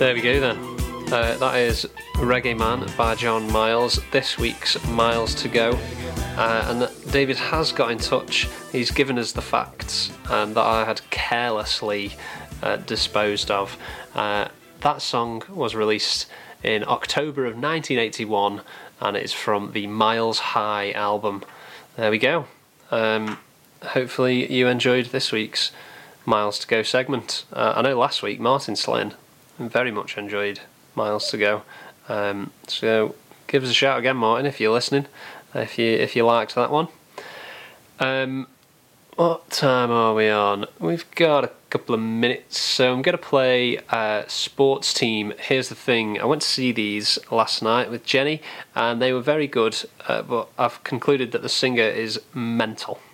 There we go then. That is Reggae Man by John Miles, this week's Miles to Go. And David has got in touch. He's given us the facts that I had carelessly disposed of. That song was released in October of 1981 and it's from the Miles High album. There we go. Hopefully you enjoyed this week's Miles to Go segment. I know last week Martin Slynn very much enjoyed Miles to Go. So give us a shout again, Martin, if you're listening. If you liked that one. What time are we on? We've got a couple of minutes, so I'm going to play Sports Team. Here's the thing, I went to see these last night with Jenny, and they were very good, but I've concluded that the singer is mental.